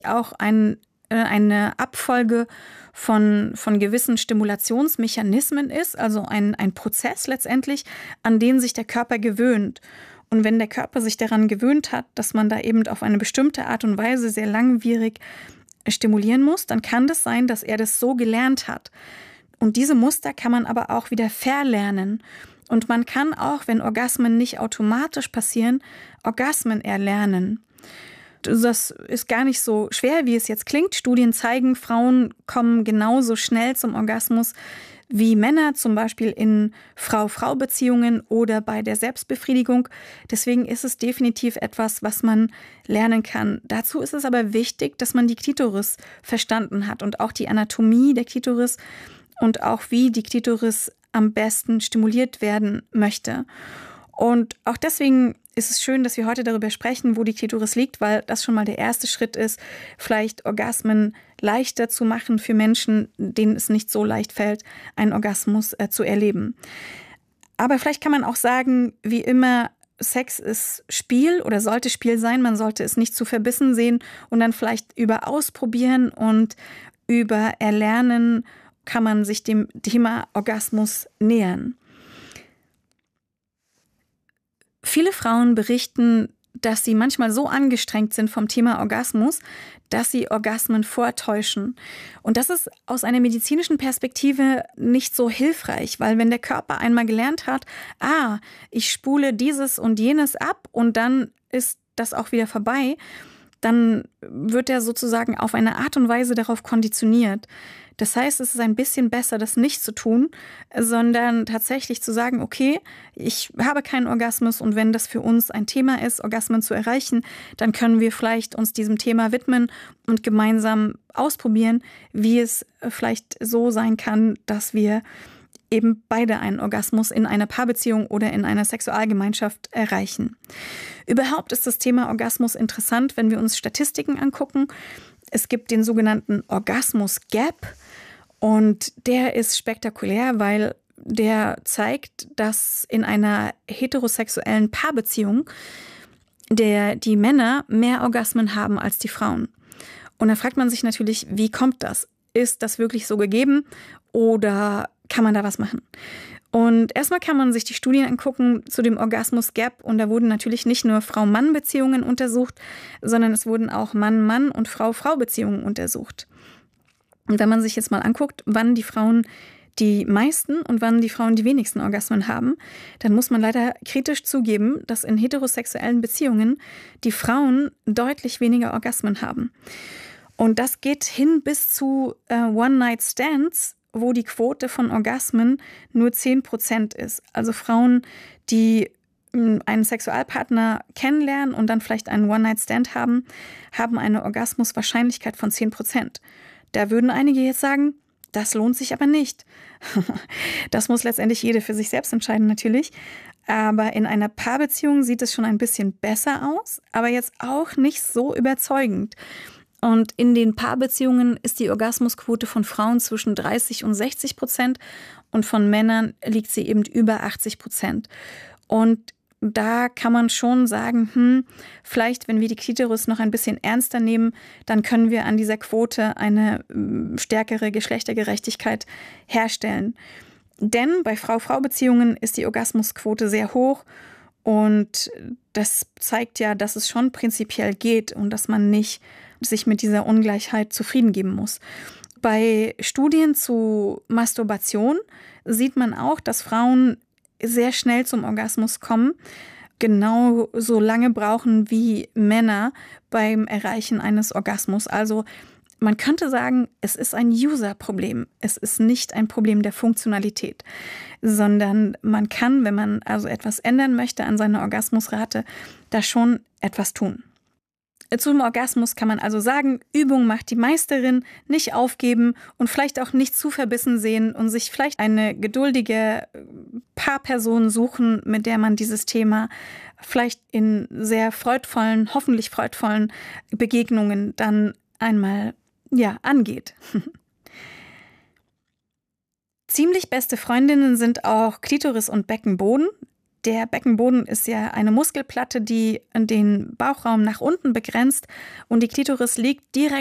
auch eine Abfolge von gewissen Stimulationsmechanismen ist, also ein Prozess letztendlich, an den sich der Körper gewöhnt. Und wenn der Körper sich daran gewöhnt hat, dass man da eben auf eine bestimmte Art und Weise sehr langwierig stimulieren muss, dann kann das sein, dass er das so gelernt hat. Und diese Muster kann man aber auch wieder verlernen. Und man kann auch, wenn Orgasmen nicht automatisch passieren, Orgasmen erlernen. Das ist gar nicht so schwer, wie es jetzt klingt. Studien zeigen, Frauen kommen genauso schnell zum Orgasmus wie Männer, zum Beispiel in Frau-Frau-Beziehungen oder bei der Selbstbefriedigung. Deswegen ist es definitiv etwas, was man lernen kann. Dazu ist es aber wichtig, dass man die Klitoris verstanden hat und auch die Anatomie der Klitoris und auch wie die Klitoris am besten stimuliert werden möchte. Und auch deswegen ist es schön, dass wir heute darüber sprechen, wo die Klitoris liegt, weil das schon mal der erste Schritt ist, vielleicht Orgasmen leichter zu machen für Menschen, denen es nicht so leicht fällt, einen Orgasmus zu erleben. Aber vielleicht kann man auch sagen, wie immer, Sex ist Spiel oder sollte Spiel sein. Man sollte es nicht zu verbissen sehen und dann vielleicht über Ausprobieren und über Erlernen kann man sich dem Thema Orgasmus nähern. Viele Frauen berichten, dass sie manchmal so angestrengt sind vom Thema Orgasmus, dass sie Orgasmen vortäuschen. Und das ist aus einer medizinischen Perspektive nicht so hilfreich, weil wenn der Körper einmal gelernt hat, ich spule dieses und jenes ab und dann ist das auch wieder vorbei, dann wird er sozusagen auf eine Art und Weise darauf konditioniert. Das heißt, es ist ein bisschen besser, das nicht zu tun, sondern tatsächlich zu sagen, okay, ich habe keinen Orgasmus und wenn das für uns ein Thema ist, Orgasmen zu erreichen, dann können wir vielleicht uns diesem Thema widmen und gemeinsam ausprobieren, wie es vielleicht so sein kann, dass wir eben beide einen Orgasmus in einer Paarbeziehung oder in einer Sexualgemeinschaft erreichen. Überhaupt ist das Thema Orgasmus interessant, wenn wir uns Statistiken angucken. Es gibt den sogenannten Orgasmus-Gap und der ist spektakulär, weil der zeigt, dass in einer heterosexuellen Paarbeziehung die Männer mehr Orgasmen haben als die Frauen. Und da fragt man sich natürlich, wie kommt das? Ist das wirklich so gegeben oder kann man da was machen? Und erstmal kann man sich die Studien angucken zu dem Orgasmus-Gap und da wurden natürlich nicht nur Frau-Mann-Beziehungen untersucht, sondern es wurden auch Mann-Mann- und Frau-Frau-Beziehungen untersucht. Und wenn man sich jetzt mal anguckt, wann die Frauen die meisten und wann die Frauen die wenigsten Orgasmen haben, dann muss man leider kritisch zugeben, dass in heterosexuellen Beziehungen die Frauen deutlich weniger Orgasmen haben. Und das geht hin bis zu One-Night-Stands, wo die Quote von Orgasmen nur 10% ist. Also Frauen, die einen Sexualpartner kennenlernen und dann vielleicht einen One-Night-Stand haben eine Orgasmuswahrscheinlichkeit von 10%. Da würden einige jetzt sagen, das lohnt sich aber nicht. Das muss letztendlich jede für sich selbst entscheiden natürlich. Aber in einer Paarbeziehung sieht es schon ein bisschen besser aus, aber jetzt auch nicht so überzeugend. Und in den Paarbeziehungen ist die Orgasmusquote von Frauen zwischen 30% und 60% und von Männern liegt sie eben über 80%. Und da kann man schon sagen, vielleicht, wenn wir die Klitoris noch ein bisschen ernster nehmen, dann können wir an dieser Quote eine stärkere Geschlechtergerechtigkeit herstellen. Denn bei Frau-Frau-Beziehungen ist die Orgasmusquote sehr hoch und das zeigt ja, dass es schon prinzipiell geht und dass man nicht sich mit dieser Ungleichheit zufrieden geben muss. Bei Studien zu Masturbation sieht man auch, dass Frauen sehr schnell zum Orgasmus kommen, genau so lange brauchen wie Männer beim Erreichen eines Orgasmus. Also man könnte sagen, es ist ein User-Problem. Es ist nicht ein Problem der Funktionalität, sondern man kann, wenn man also etwas ändern möchte an seiner Orgasmusrate, da schon etwas tun. Zum Orgasmus kann man also sagen, Übung macht die Meisterin, nicht aufgeben und vielleicht auch nicht zu verbissen sehen und sich vielleicht eine geduldige Paarperson suchen, mit der man dieses Thema vielleicht in sehr freudvollen, hoffentlich freudvollen Begegnungen dann einmal angeht. Ziemlich beste Freundinnen sind auch Klitoris und Beckenboden. Der Beckenboden ist ja eine Muskelplatte, die den Bauchraum nach unten begrenzt und die Klitoris liegt direkt